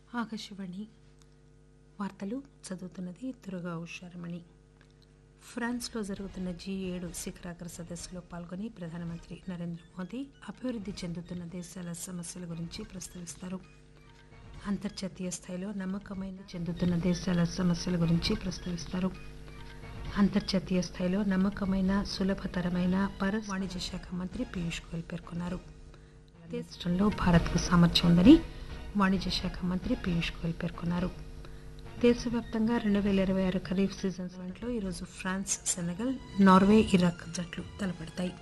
ఆకాశవాణి వార్తలు చదువుతున్నది దుర్గా ఉషారమణి. ఫ్రాన్స్లో జరుగుతున్న G7 శిఖరాగ్ర సదస్సులో పాల్గొని ప్రధానమంత్రి నరేంద్ర మోదీ అభివృద్ధి చెందుతున్న దేశాల సమస్యల గురించి ప్రస్తావిస్తారు. అంతర్జాతీయ స్థాయిలో నమ్మకమైన సులభతరమైన వాణిజ్య శాఖ మంత్రి పీయూష్ గోయల్ పేర్కొన్నారు. దేశంలో భారత్కు సామర్థ్యం ఉందని వాణిజ్య శాఖ మంత్రి పీయూష్ గోయల్ పేర్కొన్నారు. దేశవ్యాప్తంగా 2026 ఖరీఫ్ సీజన్ లో ఈరోజు ఫ్రాన్స్, సెనెగల్, నార్వే, ఇరాక్ జట్లు తలపడతాయి.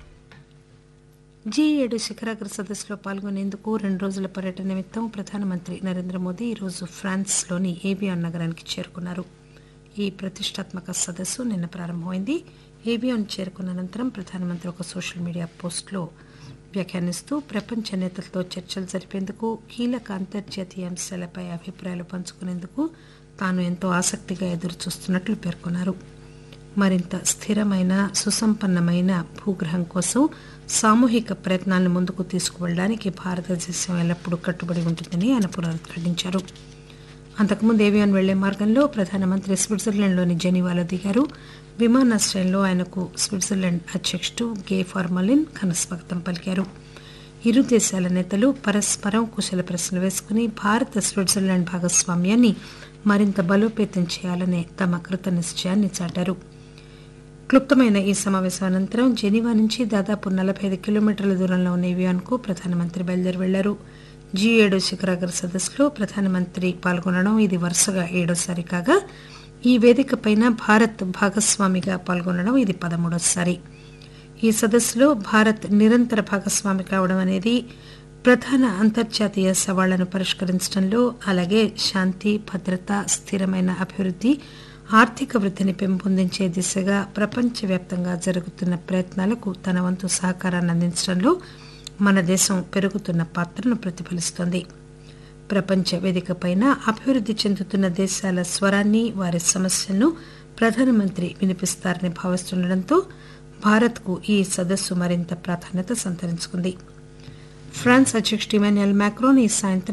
G7 శిఖరాగ్ర సదస్సులో పాల్గొనేందుకు 2 రోజుల పర్యటన నిమిత్తం ప్రధానమంత్రి నరేంద్ర మోదీ ఈరోజు ఫ్రాన్స్లోని ఏవియాన్ నగరానికి చేరుకున్నారు. ఈ ప్రతిష్టాత్మక సదస్సు నిన్న ప్రారంభమైంది. ఏవియాన్ చేరుకున్న అనంతరం ప్రధానమంత్రి ఒక సోషల్ మీడియా పోస్టులో వ్యాఖ్యానిస్తూ ప్రపంచ నేతలతో చర్చలు జరిపేందుకు, కీలక అంతర్జాతీయ అంశాలపై అభిప్రాయాలు పంచుకునేందుకు తాను ఎంతో ఆసక్తిగా ఎదురుచూస్తున్నట్లు పేర్కొన్నారు. మరింత స్థిరమైన, సుసంపన్నమైన భూగ్రహం కోసం సామూహిక ప్రయత్నాలను ముందుకు తీసుకువెళ్లడానికి భారతదేశం ఎల్లప్పుడూ కట్టుబడి ఉంటుందని ఆయన పునరుద్ఘాటించారు. అంతకుముందు ఏవియాన్ వెళ్లే మార్గంలో ప్రధానమంత్రి స్విట్జర్లాండ్లోని జెనీవాలో దిగారు. విమానాశ్రయంలో ఆయనకు స్విట్జర్లాండ్ అధ్యక్షుడు గే ఫార్మలిన్ ఘనస్వాగతం పలికారు. ఇరు దేశాల నేతలు పరస్పరం కుశల ప్రశ్నలు వేసుకుని భారత స్విట్జర్లాండ్ భాగస్వామ్యాన్ని మరింత బలోపేతం చేయాలనే తమ కృతనిశ్చయాన్ని చాటారు. క్లుప్తమైన ఈ సమావేశం అనంతరం జెనీవా నుంచి దాదాపు 45 కిలోమీటర్ల దూరంలో ఉన్న ఏవియాన్కు ప్రధానమంత్రి బయలుదేరి వెళ్లారు. G7 శిఖరాగ్ర సదస్సులో ప్రధానమంత్రి పాల్గొనడం ఇది వరుసగా 7వసారి కాగా, ఈ వేదికపైన భారత్ భాగస్వామిగా పాల్గొనడం ఇది 13వసారి. ఈ సదస్సులో భారత్ నిరంతర భాగస్వామి కావడం అనేది ప్రధాన అంతర్జాతీయ సవాళ్లను పరిష్కరించడంలో, అలాగే శాంతి, భద్రత, స్థిరమైన అభివృద్ధి, ఆర్థిక వృద్ధిని పెంపొందించే దిశగా ప్రపంచవ్యాప్తంగా జరుగుతున్న ప్రయత్నాలకు తన వంతు సహకారాన్ని అందించడంలో మన దేశం పెరుగుతున్న పాత్రను ప్రతిఫలిస్తోంది. ప్రపంచ వేదికపైన అభివృద్ధి చెందుతున్న దేశాల స్వరాన్ని, వారి సమస్యలను ప్రధానమంత్రి వినిపిస్తారని భావిస్తుండటంతో భారత్కు ఈ సదస్సు మరింత ప్రాధాన్యత సంతరించుకుంది. ఫ్రాన్స్ అధ్యక్షుడు ఇమాన్యుయల్ మాక్రోన్ ఈ సాయంత్రం